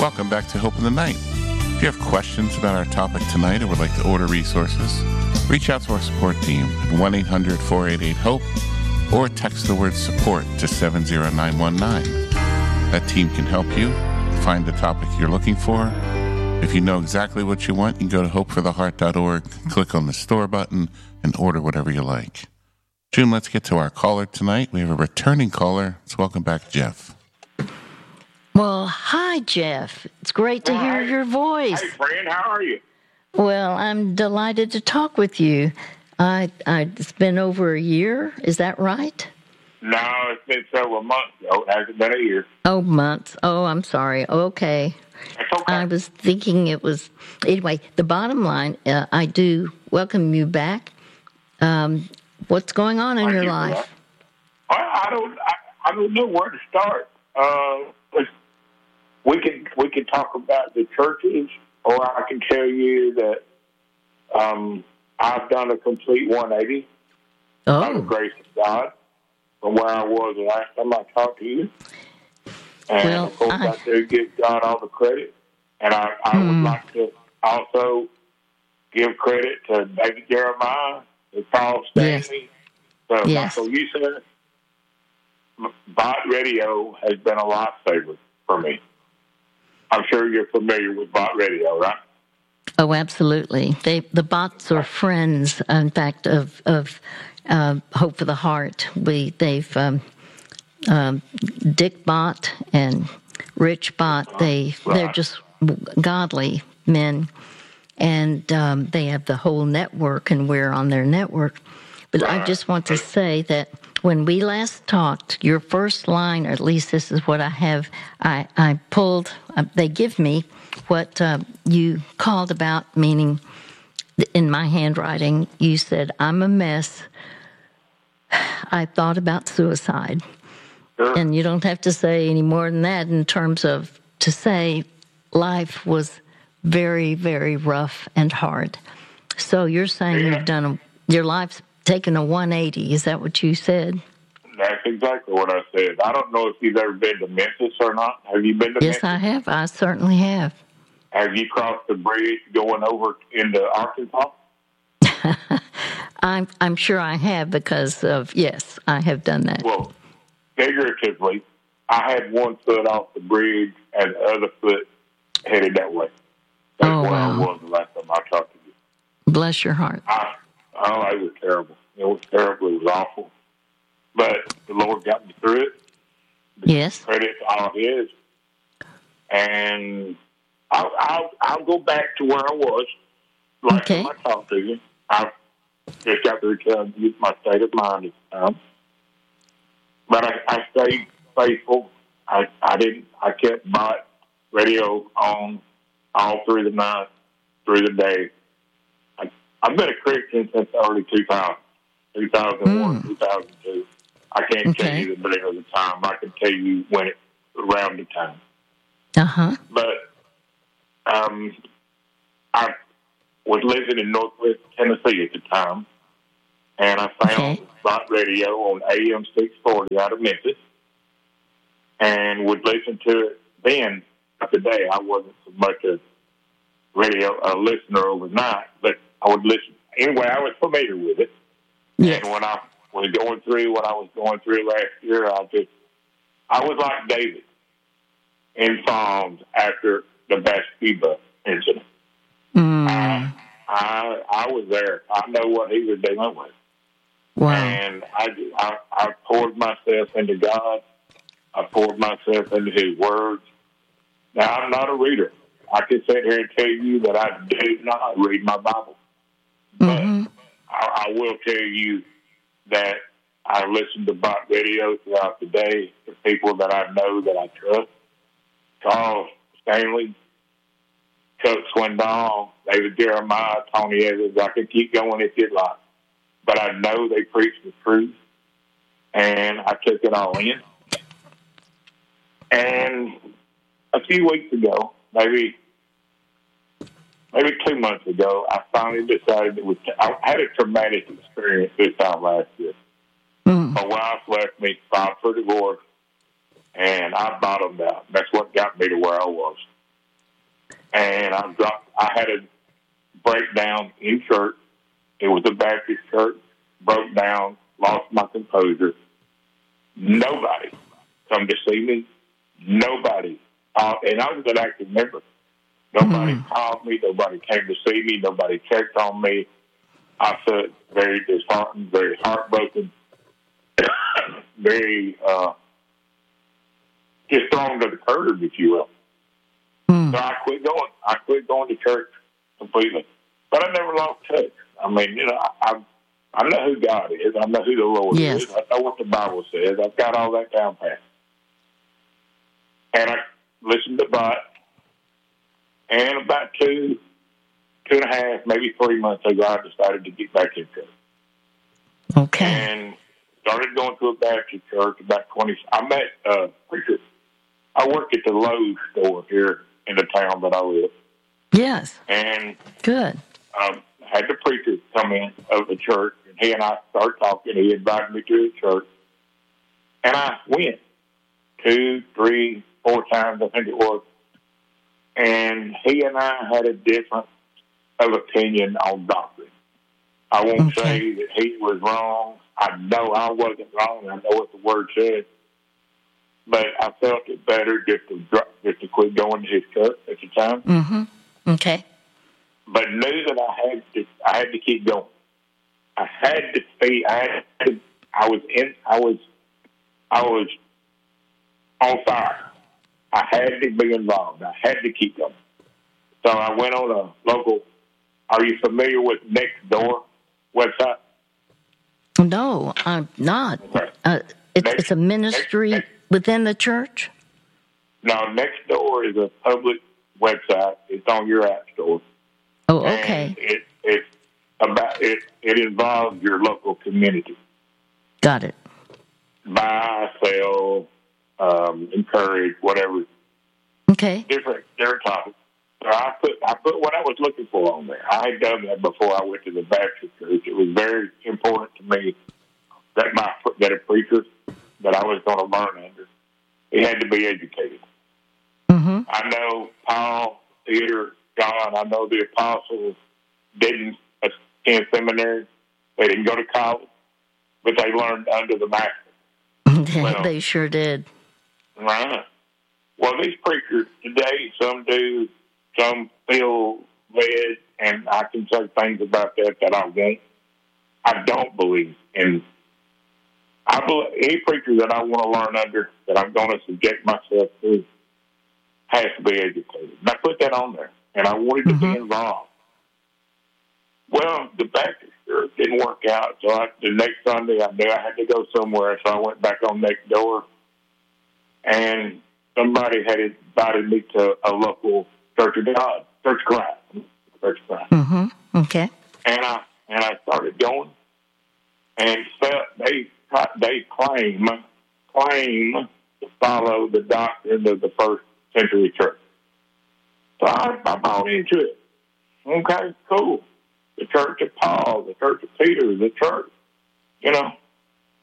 Welcome back to Hope in the Night. If you have questions about our topic tonight or would like to order resources, reach out to our support team at 1-800-488-HOPE or text the word support to 70919. That team can help you find the topic you're looking for. If you know exactly what you want, you can go to hopefortheheart.org, click on the store button, and order whatever you like. June, let's get to our caller tonight. We have a returning caller. Let's welcome back Jeff. Well, hi, Jeff. It's great to hear your voice. Hey, friend, how are you? Well, I'm delighted to talk with you. It's been over a year. Is that right? No, it's been several months, though. It hasn't been a year. Oh, months. Oh, I'm sorry. Okay. It's okay. I was thinking it was... Anyway, the bottom line, I do welcome you back. What's going on in your life? I don't know where to start. We can talk about the churches, or I can tell you that I've done a complete 180 by the grace of God from where I was the last time I talked to you. And of course, I do give God all the credit. And I would like to also give credit to David Jeremiah and Paul Stanley, Michael Youssef. Bot Radio has been a lifesaver for me. I'm sure you're familiar with Bot Radio, right? Oh, absolutely. The bots are friends, in fact, of Hope for the Heart. They've Dick Bot and Rich Bot. They're just godly men, and they have the whole network, and we're on their network. But I just want to say that when we last talked, your first line, or at least this is what I have, I pulled, they give me what you called about, meaning in my handwriting, you said, I'm a mess. I thought about suicide. Sure. And you don't have to say any more than that in terms of to say life was very, very rough and hard. So you're saying you've your life's taken a 180. Is that what you said? That's exactly what I said. I don't know if you've ever been to Memphis or not. Have you been to Memphis? Yes, I have. I certainly have. Have you crossed the bridge going over into Arkansas? I'm sure I have because of, yes, I have done that. Well, figuratively, I had one foot off the bridge and the other foot headed that way. That's where I was the last time I talked to you. Bless your heart. It was terrible. It was terrible. It was awful. But the Lord got me through it. Yes. Credit to all His. And I'll go back to where I was. Last time I talked to you. I just got to tell you my state of mind at the time. But I stayed faithful. I kept Bot Radio on all through the night, through the day. I've been a Christian since the early 2000s, 2001, 2002. I can't tell you the day of the time. I can tell you when it around the time. Uh-huh. But I was living in Northwest Tennessee at the time, and I found Bot Radio on AM 640 out of Memphis, and would listen to it then. Today, I wasn't so much a listener overnight, but I would listen. Anyway, I was familiar with it. Yes. And when I was going through what I was going through last year, I was like David in Psalms after the Bathsheba incident. I was there. I know what he was dealing with. Wow. And I poured myself into God. I poured myself into His words. Now, I'm not a reader. I can sit here and tell you that I do not read my Bible. But I will tell you that I listen to Bot Radio throughout the day to people that I know that I trust. Charles Stanley, Chuck Swindoll, David Jeremiah, Tony Evans. I could keep going if you'd like. But I know they preach the truth, and I took it all in. And a few weeks ago, maybe 2 months ago, I finally decided I had a traumatic experience this time last year. My wife left me, filed for divorce, and I bottomed out. That's what got me to where I was. and I had a breakdown in church. It was a Baptist church. Broke down, lost my composure. Nobody come to see me. Nobody. And I was an active member. Nobody called me. Nobody came to see me. Nobody checked on me. I felt very disheartened, very heartbroken, very just thrown to the curb, if you will. So I quit going. I quit going to church completely. But I never lost touch. I mean, I know who God is. I know who the Lord is. I know what the Bible says. I've got all that down pat. And I listened to Bott. And about 2.5, maybe 3 months ago, I decided to get back in church. Okay. And started going to a Baptist church about 20. I met preachers. I worked at the Lowe's store here in the town that I live. Yes. And good. Had the preacher come in of the church, and he and I started talking. He invited me to his church, and I went 2, 3, 4 times, I think it was. And he and I had a difference of opinion on doctrine. I won't say that he was wrong. I know I wasn't wrong. I know what the Word said. But I felt it better just to quit going to his church at the time. Mm-hmm. Okay. But knew that I had to keep going. I had to be. I was on fire. I had to be involved. I had to keep going. So I went on a local. Are you familiar with Nextdoor website? No, I'm not. Okay. It's a ministry within the church? No, Nextdoor is a public website. It's on your app store. Oh, okay. And it involves your local community. Got it. Buy, sell, encourage, whatever. Okay. Different topics. So I put what I was looking for on there. I had done that before I went to the Baptist church. It was very important to me that a preacher that I was going to learn under, he had to be educated. Mm-hmm. I know Paul, Peter, John. I know the apostles didn't attend seminary. They didn't go to college, but they learned under the master. Well, they sure did. Right. Well, these preachers today, some do, some feel led, and I can say things about that I won't. I don't believe in. Any preacher that I want to learn under, that I'm going to subject myself to, has to be educated. And I put that on there, and I wanted to be involved. Well, the Baptist church didn't work out, so the next Sunday I knew I had to go somewhere, so I went back on Nextdoor, and somebody had invited me to a local Church of God, Church of Christ. Mm-hmm. Okay. And I started going, and they claim to follow the doctrine of the first century church. So I bought into it. Okay, cool. The church of Paul, the church of Peter, the church.